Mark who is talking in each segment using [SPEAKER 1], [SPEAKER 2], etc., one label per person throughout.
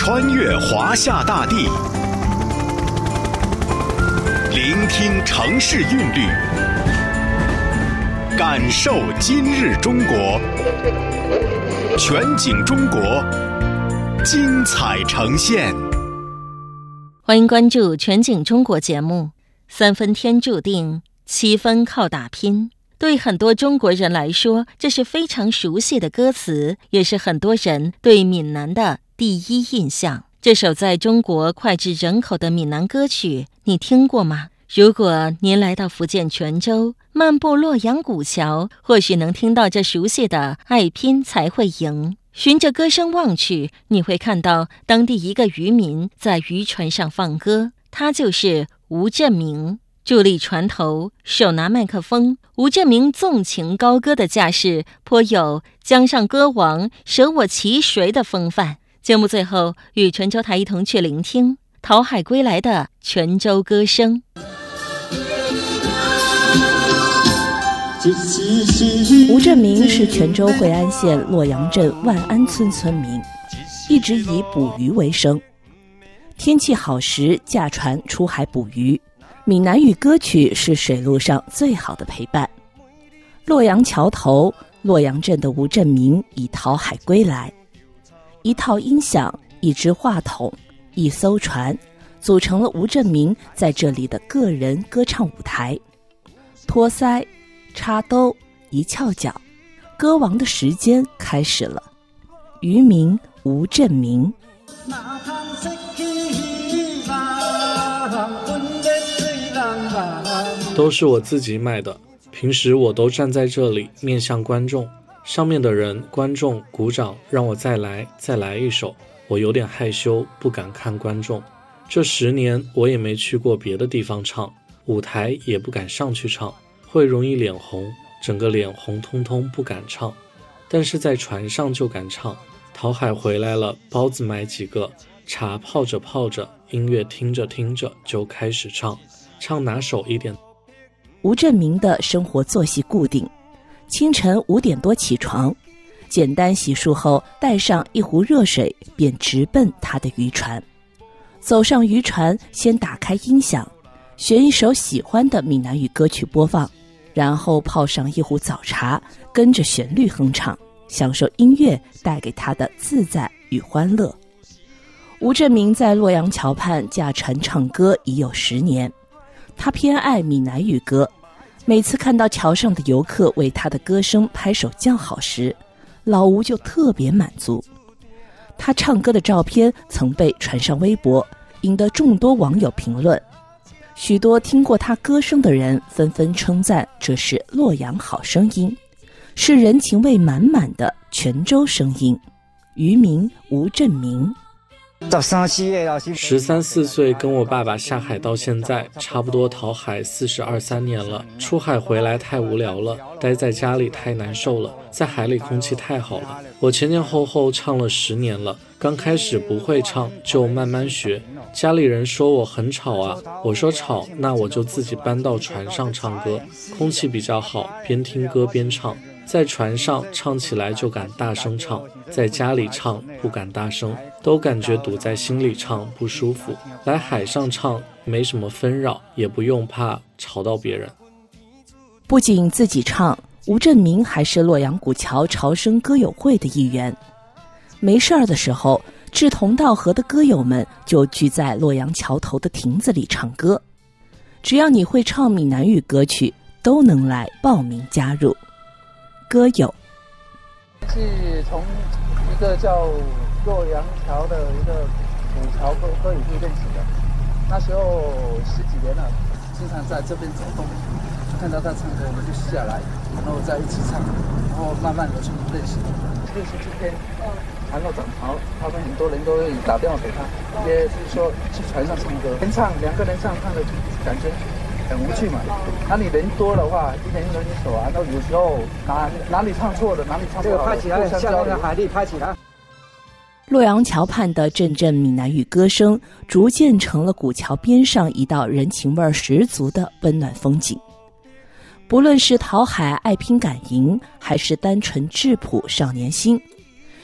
[SPEAKER 1] 穿越华夏大地，聆听城市韵律，感受今日中国。全景中国，精彩呈现。
[SPEAKER 2] 欢迎关注全景中国节目。3分天注定，7分靠打拼。对很多中国人来说，这是非常熟悉的歌词，也是很多人对闽南的第一印象。这首在中国脍炙人口的闽南歌曲，你听过吗？如果您来到福建泉州，漫步洛阳古桥，或许能听到这熟悉的爱拼才会赢。循着歌声望去，你会看到当地一个渔民在渔船上放歌，他就是吴振明。伫立船头，手拿麦克风，吴振明纵情高歌的架势，颇有江上歌王舍我其谁的风范。节目最后，与泉州台一同去聆听讨海归来的泉州歌声。
[SPEAKER 3] 吴振明是泉州惠安县洛阳镇万安村村民，一直以捕鱼为生。天气好时驾船出海捕鱼，闽南语歌曲是水路上最好的陪伴。洛阳桥头，洛阳镇的吴振明已讨海归来。一套音响，一支话筒，一艘船，组成了吴振明在这里的个人歌唱舞台。托腮插兜一翘脚，歌王的时间开始了。渔民吴振明。
[SPEAKER 4] 都是我自己买的，平时我都站在这里面向观众，上面的人观众鼓掌让我再来一首，我有点害羞不敢看观众。这10年我也没去过别的地方唱，舞台也不敢上去唱，会容易脸红，整个脸红通通不敢唱。但是在船上就敢唱，讨海回来了，包子买几个，茶泡着泡着，音乐听着听着就开始唱，唱拿手一点。
[SPEAKER 3] 吴振明的生活作息固定，清晨5点多起床，简单洗漱后带上一壶热水，便直奔他的渔船。走上渔船，先打开音响，选一首喜欢的闽南语歌曲播放，然后泡上一壶早茶，跟着旋律哼唱，享受音乐带给他的自在与欢乐。吴振明在洛阳桥畔驾船唱歌已有10年，他偏爱闽南语歌，每次看到桥上的游客为他的歌声拍手叫好时，老吴就特别满足。他唱歌的照片曾被传上微博，引得众多网友评论。许多听过他歌声的人纷纷称赞这是洛阳好声音，是人情味满满的泉州声音。渔民吴振明。
[SPEAKER 4] 13、14岁跟我爸爸下海到现在，差不多讨海42、3年了。出海回来太无聊了，待在家里太难受了，在海里空气太好了。我前后唱了10年了，刚开始不会唱，就慢慢学。家里人说我很吵啊，我说吵，那我就自己搬到船上唱歌，空气比较好，边听歌边唱。在船上唱起来就敢大声唱，在家里唱不敢大声，都感觉堵在心里唱不舒服。来海上唱没什么纷扰，也不用怕吵到别人。
[SPEAKER 3] 不仅自己唱，吴振明还是洛阳古桥潮声歌友会的一员。没事儿的时候，志同道合的歌友们就聚在洛阳桥头的亭子里唱歌。只要你会唱闽南语歌曲，都能来报名加入。歌友
[SPEAKER 5] 是从一个叫洛阳桥的一个古桥歌友会认识的，那时候10几年了，经常在这边走动，看到他唱歌我们就下来，然后在一起唱，然后慢慢的就认识。67天船到涨潮，他们很多人都会打电话给他，也是说去船上唱歌，2个人唱的感觉很无趣嘛。那你人多的话，一人一首啊，那有时候哪里唱错了，哪里唱不好，拍起来，像那个海里拍起来。
[SPEAKER 3] 洛阳桥畔的阵阵闽南语歌声，逐渐成了古桥边上一道人情味十足的温暖风景。不论是讨海爱拼敢赢，还是单纯质朴少年心，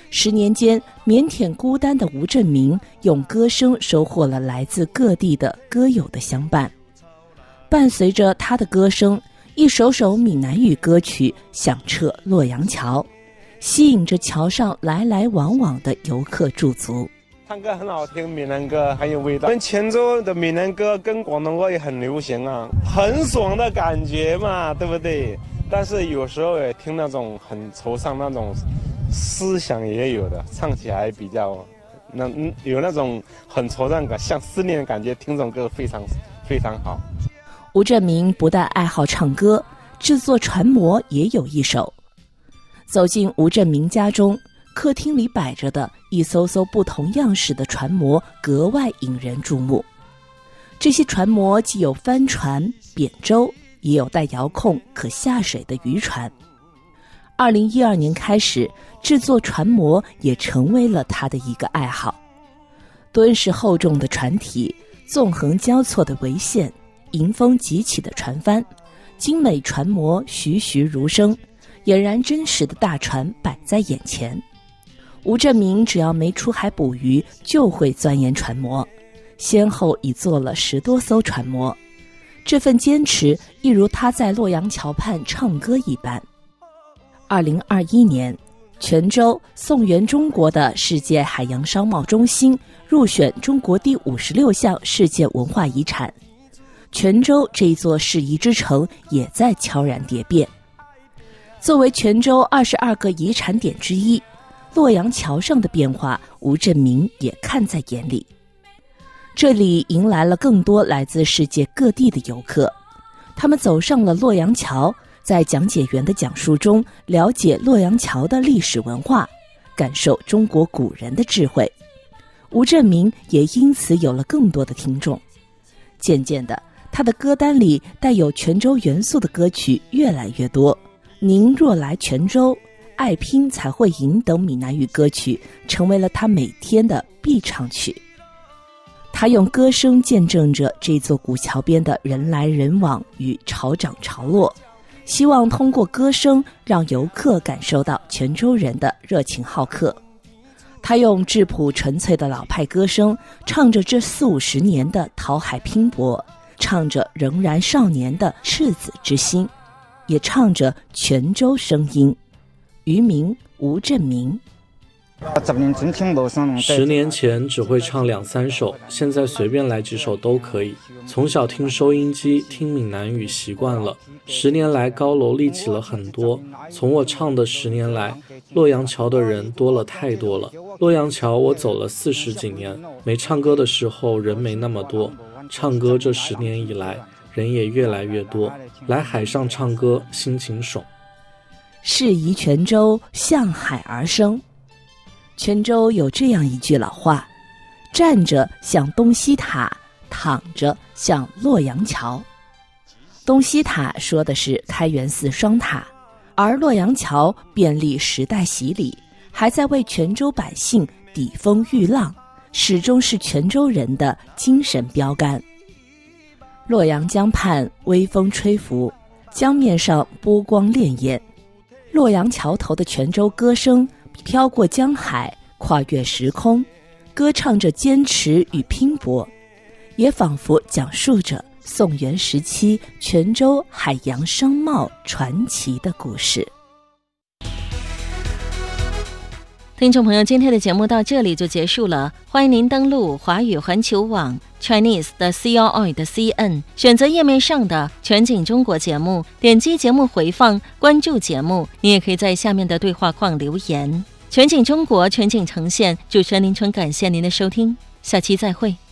[SPEAKER 3] 10年间，腼腆孤单的吴镇明用歌声收获了来自各地的歌友的相伴。伴随着他的歌声，一首首闽南语歌曲响彻洛阳桥，吸引着桥上来来往往的游客驻足。
[SPEAKER 6] 唱歌很好听，闽南歌很有味道。我们泉州的闽南歌跟广东歌也很流行啊，很爽的感觉嘛，对不对？但是有时候也听那种很惆怅，那种思想也有的，唱起来比较有那种很惆怅感，像思念的感觉，听这种歌非常非常好。
[SPEAKER 3] 吴镇明不但爱好唱歌，制作船模也有一手。走进吴镇明家中，客厅里摆着的一艘艘不同样式的船模格外引人注目。这些船模既有帆船、扁舟，也有带遥控可下水的渔船。2012年开始，制作船模也成为了他的一个爱好。敦实厚重的船体，纵横交错的桅线，迎风急起的船帆，精美船模栩栩如生，俨然真实的大船摆在眼前。吴镇明只要没出海捕鱼，就会钻研船模，先后已做了10多艘船模。这份坚持一如他在洛阳桥畔唱歌一般。2021年，泉州宋源中国的世界海洋商贸中心入选中国第56项世界文化遗产，泉州这一座世遗之城也在悄然蝶变。作为泉州22个遗产点之一，洛阳桥上的变化，吴镇明也看在眼里。这里迎来了更多来自世界各地的游客，他们走上了洛阳桥，在讲解员的讲述中了解洛阳桥的历史文化，感受中国古人的智慧。吴镇明也因此有了更多的听众。渐渐的，他的歌单里带有泉州元素的歌曲越来越多。您若来泉州，爱拼才会赢等闽南语歌曲成为了他每天的必唱曲。他用歌声见证着这座古桥边的人来人往与潮涨潮落，希望通过歌声让游客感受到泉州人的热情好客。他用质朴纯粹的老派歌声，唱着这40-50年的讨海拼搏，唱着仍然少年的赤子之心，也唱着泉州声音。渔民吴镇明。
[SPEAKER 4] 10年前只会唱2-3首，现在随便来几首都可以。从小听收音机听闽南语习惯了，10年来高楼立起了很多。从我唱的10年来，洛阳桥的人多了太多了。洛阳桥我走了40几年，没唱歌的时候人没那么多，唱歌这10年以来人也越来越多，来海上唱歌心情爽。
[SPEAKER 3] 适宜泉州，向海而生。泉州有这样一句老话，站着像东西塔，躺着像洛阳桥。东西塔说的是开元寺双塔，而洛阳桥便历时代洗礼，还在为泉州百姓抵风御浪，始终是泉州人的精神标杆。洛阳江畔微风吹拂，江面上波光潋滟，洛阳桥头的泉州歌声飘过江海，跨越时空，歌唱着坚持与拼搏，也仿佛讲述着宋元时期泉州海洋商贸传奇的故事。
[SPEAKER 2] 听众朋友，今天的节目到这里就结束了，欢迎您登录华语环球网 Chinese 的 CRI 的 CN， 选择页面上的全景中国节目，点击节目回放，关注节目。你也可以在下面的对话框留言。全景中国，全景呈现，主持人林春感谢您的收听，下期再会。